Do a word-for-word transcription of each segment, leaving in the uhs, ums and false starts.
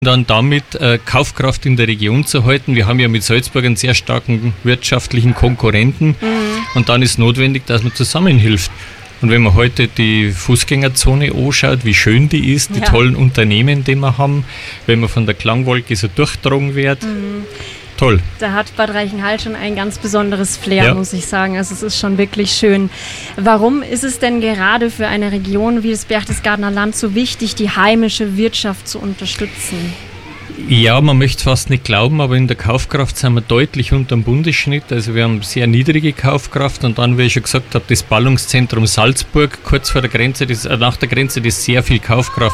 dann damit äh, Kaufkraft in der Region zu halten. Wir haben ja mit Salzburg einen sehr starken wirtschaftlichen Konkurrenten mhm. und dann ist notwendig, dass man zusammenhilft. Und wenn man heute die Fußgängerzone anschaut, wie schön die ist, die ja. tollen Unternehmen, die wir haben, wenn man von der Klangwolke so durchdrungen wird, mhm. toll. Da hat Bad Reichenhall schon ein ganz besonderes Flair, ja. muss ich sagen. Also es ist schon wirklich schön. Warum ist es denn gerade für eine Region wie das Berchtesgadener Land so wichtig, die heimische Wirtschaft zu unterstützen? Ja, man möchte es fast nicht glauben, aber in der Kaufkraft sind wir deutlich unter dem Bundesschnitt. Also wir haben sehr niedrige Kaufkraft und dann, wie ich schon gesagt habe, das Ballungszentrum Salzburg, kurz vor der Grenze, das, äh, nach der Grenze, das sehr viel Kaufkraft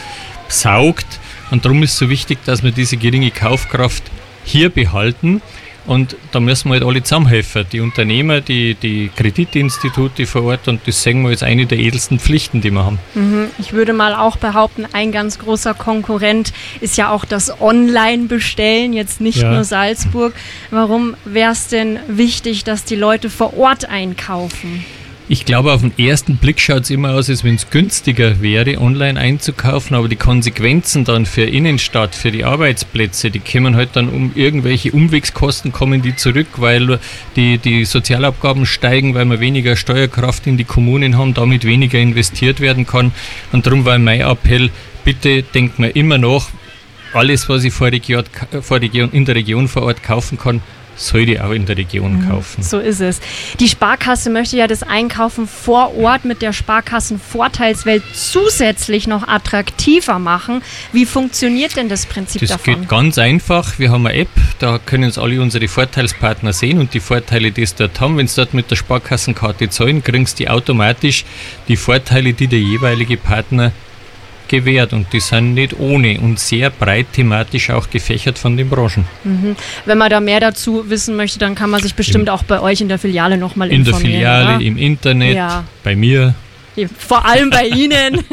absaugt. Und darum ist es so wichtig, dass wir diese geringe Kaufkraft hier behalten. Und da müssen wir halt alle zusammenhelfen. Die Unternehmer, die, die Kreditinstitute vor Ort, und das sehen wir als eine der edelsten Pflichten, die wir haben. Ich würde mal auch behaupten, ein ganz großer Konkurrent ist ja auch das Online-Bestellen, jetzt nicht ja. nur Salzburg. Warum wäre es denn wichtig, dass die Leute vor Ort einkaufen? Ich glaube, auf den ersten Blick schaut es immer aus, als wenn es günstiger wäre, online einzukaufen, aber die Konsequenzen dann für Innenstadt, für die Arbeitsplätze, die kommen halt dann um irgendwelche Umwegskosten, kommen die zurück, weil die, die Sozialabgaben steigen, weil wir weniger Steuerkraft in die Kommunen haben, damit weniger investiert werden kann. Und darum war mein Appell, bitte denkt mir immer noch, alles, was ich vor Region, vor Region, in der Region vor Ort kaufen kann, sollte ich auch in der Region kaufen. So ist es. Die Sparkasse möchte ja das Einkaufen vor Ort mit der Sparkassen-Vorteilswelt zusätzlich noch attraktiver machen. Wie funktioniert denn das Prinzip das davon? Das geht ganz einfach. Wir haben eine App, da können uns alle unsere Vorteilspartner sehen und die Vorteile, die sie dort haben. Wenn sie dort mit der Sparkassenkarte zahlen, kriegen sie automatisch die Vorteile, die der jeweilige Partner gewährt, und die sind nicht ohne und sehr breit thematisch auch gefächert von den Branchen. Mhm. Wenn man da mehr dazu wissen möchte, dann kann man sich bestimmt Im, auch bei euch in der Filiale nochmal informieren. In der Filiale, oder? Im Internet, ja. bei mir. Vor allem bei Ihnen.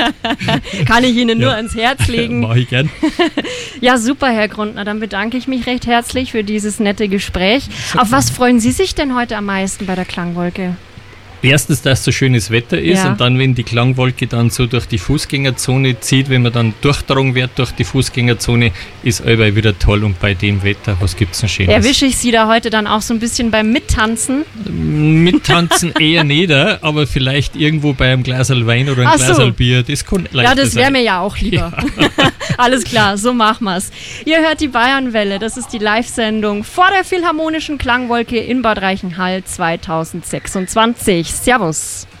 Kann ich Ihnen nur ja. ans Herz legen. Mach ich gern. Ja, super, Herr Grundner. Dann bedanke ich mich recht herzlich für dieses nette Gespräch. Auf was freuen Sie sich denn heute am meisten bei der Klangwolke? Erstens, dass so schönes Wetter ist, ja. und dann, wenn die Klangwolke dann so durch die Fußgängerzone zieht, wenn man dann durchdrungen wird durch die Fußgängerzone, ist allweil wieder toll. Und bei dem Wetter, was gibt es denn Schönes? Erwische ich Sie da heute dann auch so ein bisschen beim Mittanzen? Mittanzen eher nicht, aber vielleicht irgendwo bei einem Glasl Wein oder einem Ach so. Glasl Bier. Das kann ja, das wäre mir ja auch lieber. Ja. Alles klar, so machen wir's. Ihr hört die Bayernwelle, das ist die Live-Sendung vor der Philharmonischen Klangwolke in Bad Reichenhall zweitausendsechsundzwanzig. Servus.